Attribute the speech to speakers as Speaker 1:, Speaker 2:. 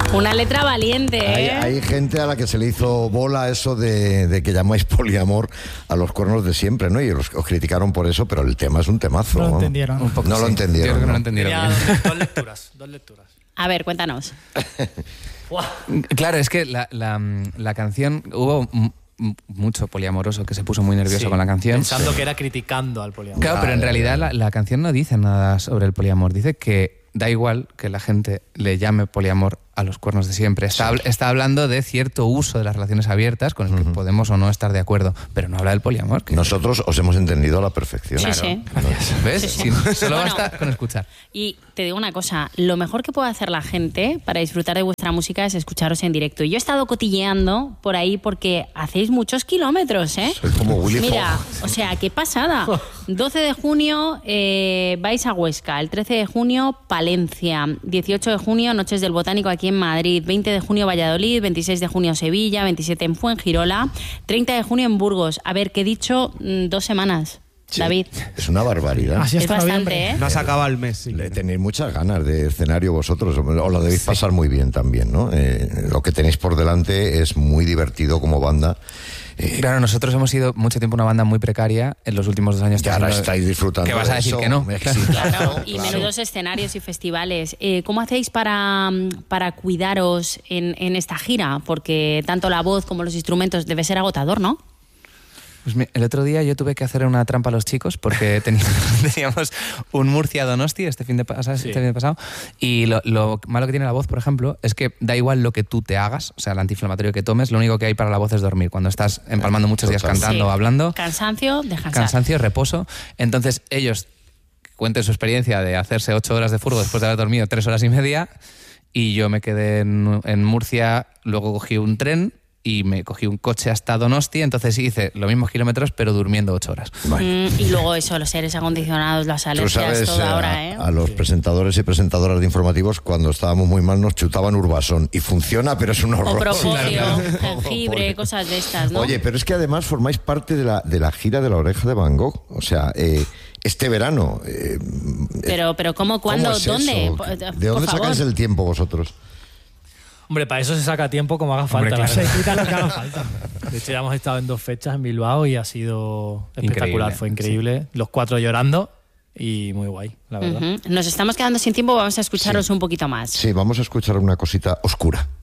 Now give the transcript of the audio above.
Speaker 1: Una letra valiente, ¿eh?
Speaker 2: Hay gente a la que se le hizo bola eso de que llamáis poliamor a los cuernos de siempre, ¿no? Y os criticaron por eso, pero el tema es un temazo.
Speaker 3: No lo entendieron.
Speaker 4: Un poco,
Speaker 2: No lo entendieron.
Speaker 4: Yo creo que no
Speaker 2: ¿no?
Speaker 4: lo entendieron bien.
Speaker 5: Dos lecturas.
Speaker 1: A ver, cuéntanos.
Speaker 4: Claro, es que la canción... Hubo mucho poliamoroso que se puso muy nervioso con la canción.
Speaker 5: Pensando que era criticando al poliamor.
Speaker 4: Claro, pero en realidad la canción no dice nada sobre el poliamor. Dice que da igual que la gente le llame poliamor a los cuernos de siempre. Está hablando de cierto uso de las relaciones abiertas con el que podemos o no estar de acuerdo, pero no habla del poliamor.
Speaker 2: Nosotros os hemos entendido a la perfección.
Speaker 1: Sí, sí.
Speaker 4: Gracias. ¿Ves?
Speaker 1: Sí, sí.
Speaker 4: Solo
Speaker 1: Bueno,
Speaker 4: basta con escuchar.
Speaker 1: Y te digo una cosa, lo mejor que puede hacer la gente para disfrutar de vuestra música es escucharos en directo. Yo he estado cotilleando por ahí porque hacéis muchos kilómetros, ¿eh?
Speaker 2: Sois como Willy
Speaker 1: Mira,
Speaker 2: Fogg.
Speaker 1: o sea, qué pasada. 12 de junio vais a Huesca, el 13 de junio Palencia, 18 de junio Noches del Botánico aquí en Madrid, 20 de junio Valladolid, 26 de junio Sevilla, 27 en Fuengirola, 30 de junio en Burgos. A ver, ¿qué he dicho? 2 semanas,
Speaker 2: Sí,
Speaker 1: David.
Speaker 2: Es una barbaridad.
Speaker 3: Así
Speaker 1: Es
Speaker 3: hasta
Speaker 1: bastante,
Speaker 3: noviembre.
Speaker 1: ¿eh?
Speaker 6: No se acaba el mes. Sí.
Speaker 2: Tenéis muchas ganas de escenario vosotros, os lo debéis pasar muy bien también, ¿no? Lo que tenéis por delante es muy divertido como banda.
Speaker 4: Claro, nosotros hemos sido mucho tiempo una banda muy precaria. En los últimos 2 años...
Speaker 2: Y ahora estáis disfrutando.
Speaker 4: ¿Qué vas a
Speaker 2: de
Speaker 4: decir
Speaker 2: eso?
Speaker 4: que no?
Speaker 2: Un exitazo,
Speaker 1: Claro, y
Speaker 2: claro.
Speaker 1: menudos escenarios y festivales. ¿Cómo hacéis para cuidaros en esta gira? Porque tanto la voz como los instrumentos debe ser agotador, ¿no?
Speaker 4: Pues el otro día yo tuve que hacer una trampa a los chicos porque teníamos un Murcia-Donosti este fin de pasado, y lo malo que tiene la voz, por ejemplo, es que da igual lo que tú te hagas, o sea, el antiinflamatorio que tomes, lo único que hay para la voz es dormir. Cuando estás empalmando muchos días cantando o hablando,
Speaker 1: Cansancio, descansar.
Speaker 4: cansancio, reposo. Entonces ellos cuenten su experiencia de hacerse 8 horas de furgo después de haber dormido 3 horas y media, y yo me quedé en Murcia, luego cogí un tren y me cogí un coche hasta Donosti, entonces hice los mismos kilómetros pero durmiendo 8 horas.
Speaker 1: Y luego eso, los aires acondicionados, las
Speaker 2: Tú
Speaker 1: alergias,
Speaker 2: sabes,
Speaker 1: todo ahora, ¿eh?
Speaker 2: a los presentadores y presentadoras de informativos, cuando estábamos muy mal nos chutaban Urbasón. Y funciona, pero es un horror.
Speaker 1: O propóleo,
Speaker 2: Claro.
Speaker 1: jengibre, cosas de estas, ¿no?
Speaker 2: Oye, pero es que además formáis parte de la gira de La Oreja de Van Gogh. O sea, este verano...
Speaker 1: Pero ¿cómo, cuándo,
Speaker 2: es
Speaker 1: dónde?
Speaker 2: eso? ¿De dónde sacáis el tiempo vosotros?
Speaker 5: Hombre, para eso se saca tiempo como haga falta.
Speaker 4: Hombre,
Speaker 5: la
Speaker 4: claro.
Speaker 5: verdad.
Speaker 3: Se quita lo que haga falta.
Speaker 5: De hecho, ya hemos estado en 2 fechas en Bilbao y ha sido espectacular.
Speaker 4: Increíble,
Speaker 5: Fue increíble. Los 4 llorando y muy guay, la verdad.
Speaker 1: Nos estamos quedando sin tiempo, vamos a escucharos un poquito más.
Speaker 2: Sí, vamos a escuchar una cosita oscura.